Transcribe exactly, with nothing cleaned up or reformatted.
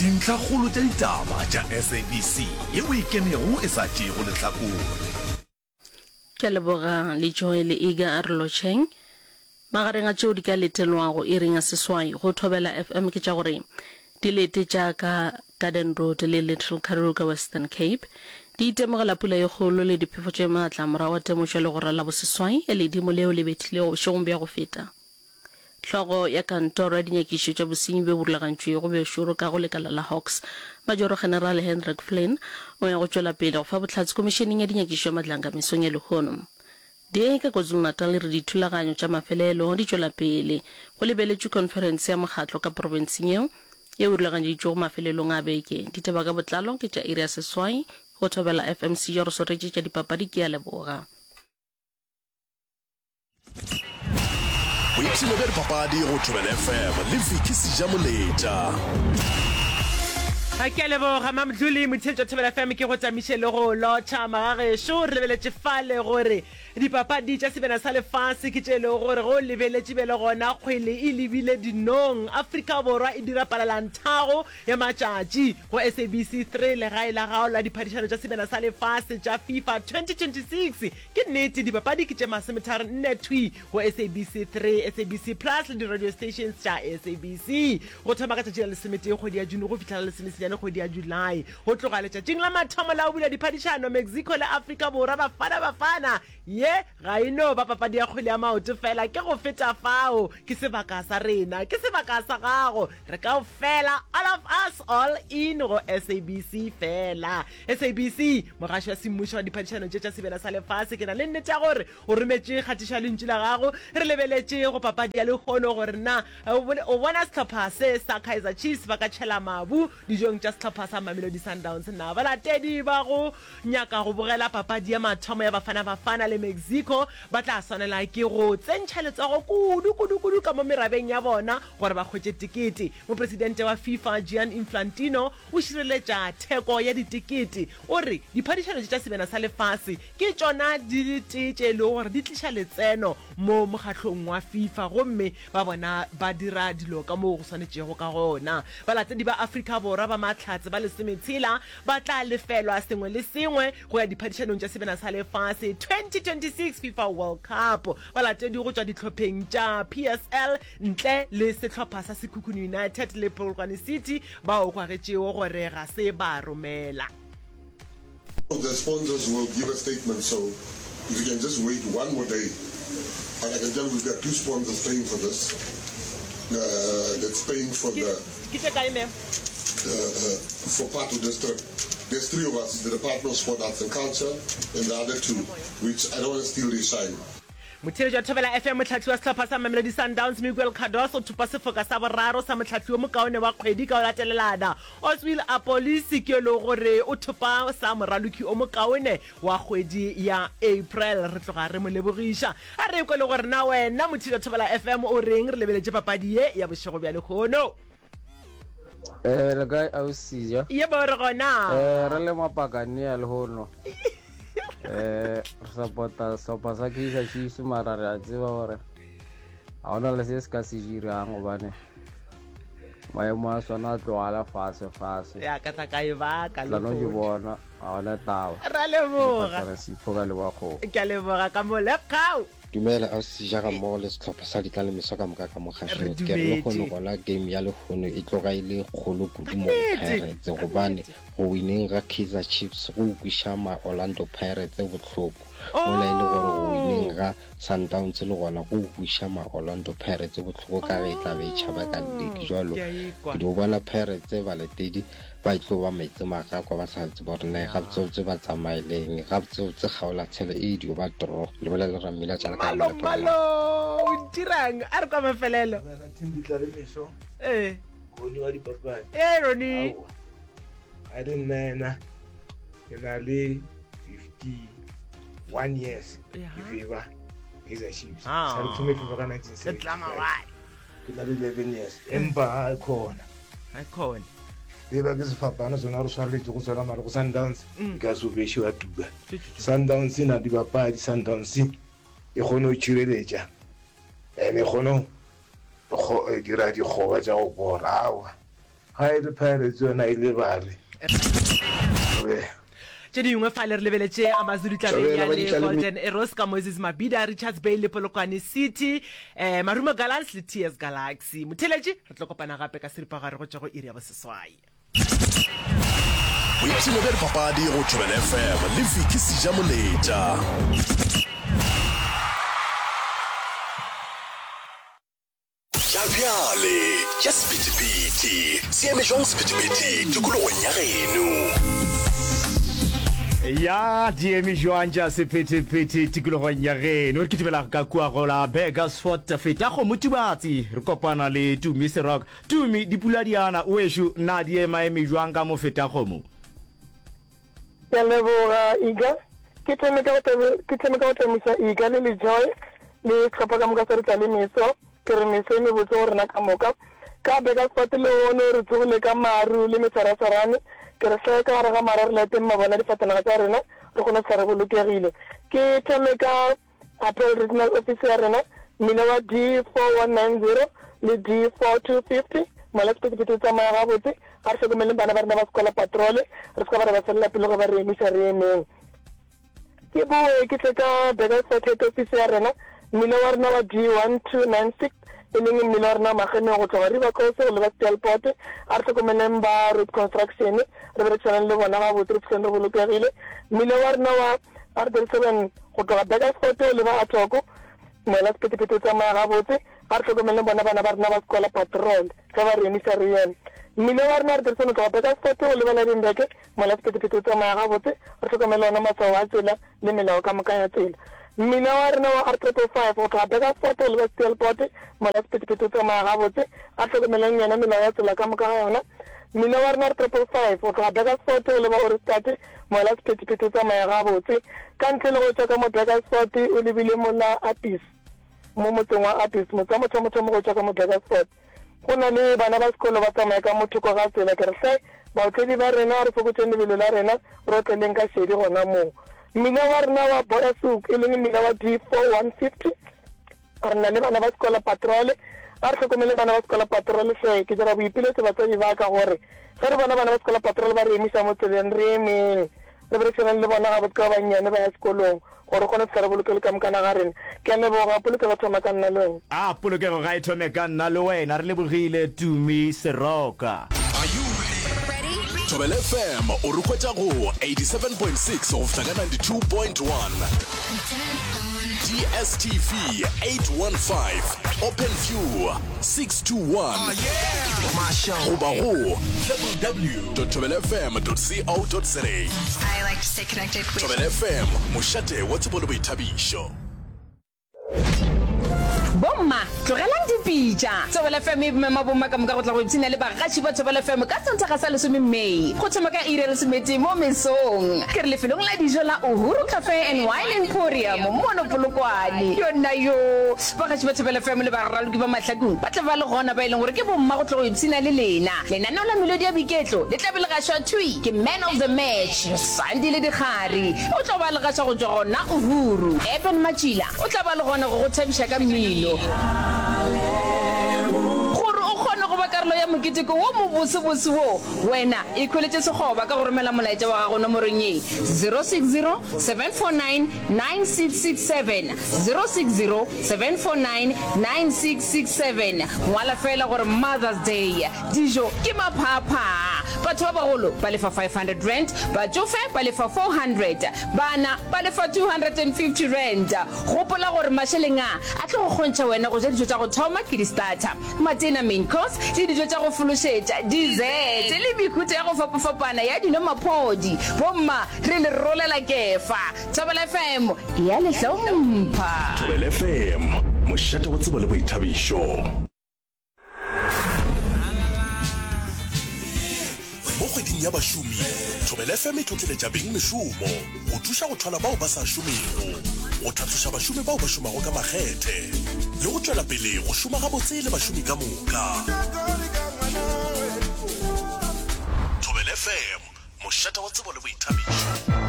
dintlha kgolo tša ditaba tša S A B C ye o ikenego e sa tšego lehlakore. Ke leboga le Joel Iga Arlocheng magareng a tšeo di ka letelwago e reng a seswai go thobela F M ke tša gore di lete tša ka Garden Road le Little Karuga Western Cape di itemogela pula e kgolo le diphefo tše maatla morago wa temošo le go rala boseswai e ledimo leo le betlilego bošegong bja go feta. Tlhogo ya kantoro ya dinyakišo tša bosenyi be borulagantšwego bešoro ka go lekala la Hawks Majoro General Hendrik Flynn o ya go tšwela pele go fa bohlatse komišeneng ya dinyakišo ya madlanka mesong ya lehono. Di ka KwaZulu-Natal re dithulaganyo tša mafelelo di tšwela pele go lebeletšwe conference ya mokgatlo ka provinseng yeo ye o rulagantšitšego mafelelong a beke ditaba ka botlalo ke tša area seswai go thobela F M C ya go soretše tša dipapadi ke ya leboga. O ipsile ka dipapadi go thobela F M le Vicky Sijamoleta. Ha ke leboga mamdluli motšhetšo thobela F M ke go tšamiše le go lotšha magagesho re lebeletše fale gore dipapadi tša sebena sa lefase ke tše le gore go lebeletše be le gona kgwele e lebile dinong Afrika Borwa e dira palalantago ya matšatši go S A B C three legae la gao la diphadišano tša sebena sa lefase tša FIFA twenty twenty-six ke nnete dipapadi ke tše masometharo nne twi go S A B C three S A B C plus le di-radio stations tša S A B C go thoma ka tšatši la lesometee kgwedi ya June go fitlhela lesomesenyane kgwedi ya July go tloga letšatšing la mathomo la o bula diphadišano Mexico le Afrika Borwa bafana bafana ye ga ino ba papadi ya kgwele ya maoto fela ke go feta fao ke sebaka sa rena ke sebaka sa gago re ka o fela all of us all in go S A B C fela S A B C mogašo wa semmušo wa diphadišano tše tša sebena sa lefase ke na le nnete ya gore o rometše kgatišo ya lentši la gago re lebeletše go papadi ya lekgono gore na o bona setlhopha se sa Kaizer Chiefs ba ka tšhela mabu dijong tša setlhopha sa Mamelodi Sundowns na balatedi ba go nyaka go bogela papadi ya mathomo ya bafana bafana le Mexico ba tla swanela ke go tsentšha letsogo kudu kudu kudu ka mo merabeng ya bona gore ba kgwetše tikete mopresidente wa FIFA Gianni Infantino o šireletša theko ya ditikete o re diphadišano tša sebena sa lefase ke tšona di tše le gore di tliša letseno mo mokgahlong wa FIFA gomme ba bona ba dira dilo ka mo go swanetšego ka gona balatedi ba Afrika Borwa ba mahlatse ba lesometshela ba tla lefelwa sengwe le sengwe go ya diphadišanong tša sebena sa lefase twenty twenty-six FIFA World Cup balatedi go tšwa ditlhopheng tša P S L ntle le setlhopha sa Sekhukhune United le Polokwane City ba o kwagetšego gore ga se ba romela. The sponsors will give a statement, so if you can just wait one more day. And I can tell you we've got two sponsors paying for this. Uh, that's paying for the uh, uh, for part of this trip. There's three of us, the Department of Sport, Arts and Culture, and the other two, which I don't want to steal their shine. Motheo jwa thobela F M motlhatlhi wa setlhopha sa Mamelodi Sundowns Miguel Cardoso o thupa sefoka sa boraro sa motlhatlhi mo kaone wa kgwedi ka o latelelana Oswil Apolisi ke lo gore o thupa sa moraluki o mo kaone wa kgwedi ya April re tloga re mo lebogisha a re ko le gore na wena motheo jwa thobela F M o reng re lebeletse papadi ye ya bošego bja lekgono. Eh le guy au sija ye ba re gona eh re le mapakane ya lehono eh sapota sopa sa Kaizer Chiefs mara re a tseba gore a ona le se ska se dirang gobane maemo a sona tloala fase fase ya ka tla ka e ba ka lo no bona a ona taba ra leboga re se foka le wa go ke leboga ka mo lepkau dumela a se jaga mo le setlhopha sa ditla meso ka moka ka mogasheng ke re go no gona game ya le gono e tloga ile kgolo kudu mo Pirates go bane go wineng ga Kaizer Chiefs go kwisha ma Orlando Pirates go tlhoko mo la ile gore go wineng ga Sundowns le gona go kwisha ma Orlando Pirates go tlhoko ka re tla be tšhaba ka league jwalo ke do bona Pirates ba le tedi ba tlo ba metse maka kwa ba sa tsborne ga tsotse ba tsamaileng ga tsotse kgaola tshele e di ba tro le bola le ramela tsala ka malo malo o dirang a re kwa mafelelo eh Roni wa dipapadi eh Roni I don't know ena le fifty-one years ifeva is a Chiefs sa re thume feva ka nineteen seventy ke na le eleven years empa a khona a khona le ba ke se fapana sona re swaretse go tswela mare go Sundowns ka so be shiwa tuba Sundowns na di bapadi Sundowns e gone o tshireletša ene gone go dira di goba tša go borawa Pirate Pirates yona ile bale. tse dingwe fa le re lebeletse amazulu tlabeng ya le Golden Eros ka Moses Mabida, Richards Bay le Polokwane City, eh Marumo Gallants le T S Galaxy. Motheletši re tlo kopana gape ka seripagare go tša go iri ya boseswai. Boipsino bja dipapadi go Thobela F M le Viki Sejamoletša. Bjale ya sephetephete seeme jwang sephetephete tikologong ya geno. Ya diemi joanja sephetephete tikologong ya geno ke tibela ka kua go la Begersfort feta go motubatsi re kopana le Tumi Serok. Tumi dipula diana o eshu na die maemi jwang ka mo feta go mo. Ya leboga iga ke tseme ka ke tseme ka tsamisa iga le le joy le tlhopha ka moka se re meso ke re meso me botse gore na ka moka ka Begersfort le one re tsogile ka maru le metsarasarane ke re se ka ra ga mara re late mabona di fatana tsa rena re gona tsara go lokegile ke tseme ka Apple Regional Office ya rena mina wa D four one nine zero le D four two five zero mala ke ke tsa ma ga botse a se go mele bana ba rena ba skola patrol re ska ba re ba sella pele go ba re emisa re emeng ke bo ke tseka Begersfort head office ya rena mina wa rena wa D one two nine six eleng mina wa rena magene go tloga riba ko se le ba Stelport a re go mele mba road construction re re tsana le bona ga botse re tsena go lokegile mina wa rena wa R seven go tloga Begersfort le ba atoko mala ke ke tsa ma ga botse a re go mele bona bana ba rena ba skola patrol ka ba re emisa re yen mina wa rena re tsena go Begersfort le bana dimbeke mala ke ke tsa ma ga botse re go mele ona matsawa a tsela le melao ka moka ya tsela mina wa rena wa R triple five go tloga Begersfort le ba Stelport mala ke ke tsa ma ga botse a re go mele yena melao ya tsela ka moka ya yona mina wa rena R triple five go tloga Begersfort le ba Oristate mala ke ke tsa ma ga botse ka ntle le go tsaka mo Begersfort o lebile mo la Apis mo motseng wa Apis mo tsa motho motho mo go tsaka mo Begersfort go na le bana ba sekolo ba tsamaya ka motho go ga tsela ke re se ba tsedi ba rena re fokotseng lebelo la rena ro tleleng ka shedi gona mo mina wa rena wa Boyasuk e leng mina wa D four one five zero re na le bana ba skola patrol a re tlhokomele bana ba skola patrol se ke dira boipiletse batsadi ba ka gore ge re bona bana ba skola patrol ba re emisa mo tseleng re emeng re re tsena le bona ga botsa ba nyane ba ya sekolong gore gone tsara bolokelo ka mokana ga rena ke ne bo ga polokelo thoma ka nna le wena a polokelo ga e thome ka nna le wena re lebogile Tumi Seroka. Thobela F M o rukwetša go eighty-seven point six of Hlaka ninety-two point one, D S T V eight one five, OpenView six two one, goba go w w w dot thobela f m dot co dot za. I like to stay connected with Thobela F M mošate wa tsebo le boithabišo. Bomma tlogelang dipitša Thobela F M e mema bomma ka moka go tla go ipshina le bagatši ba Thobela F M ka Sontaga sa lesome Mei go thoma ka iri ya lesomete mo mesong ke re lefelong la dijo la Uhuru Cafe and Wine Emporium mono Polokwane yona yo bagatši ba Thobela F M le baraloki ba mahlakong ba tla ba le gona ba e leng gore ke bomma go tla go ipshina le lena lenaneo la melodi ya biketlo le tla be le gašwa thui ke man of the match Sandi le Dikgari o tla ba le gašwa go tswa gona Uhuru Eben Machila o tla ba le gona go go thabiša ka mmino gore o kgone go ba karolo ya moketeko wo mo bosebose wo wena e khweletse segoba ka go romela molaetša wa gago nomorong e zero six zero seven four nine nine six six seven zero six zero seven four nine nine six six seven ngwala fela gore Mother's Day dijo ke maphapha batho ba bagolo ba lefa five hundred rand batsofe ba lefa four hundred bana ba lefa two hundred fifty rand gopola gore masheleng a a tlo go kgontšha wena go ja dijo tša go thoma ke di starter matena main course le dijo tša go fološetša dessert le mekhutho ya go fapafapana ya dinomaphodi bomma re le rolela kefa Thobela F M ya le hlompha Thobela F M mošate wa tsebo le boithabišo. Mo kgweding ya bašomi Thobela F M e tlotleletša beng mešomo go thuša go tlhola bao ba sa šomego go tlhatloša bašomi bao ba šomago ka makgethe le go tšwela pele go šoma gabotse le bašomi ka moka. Thobela F M mošate wa tsebo le boithabišo.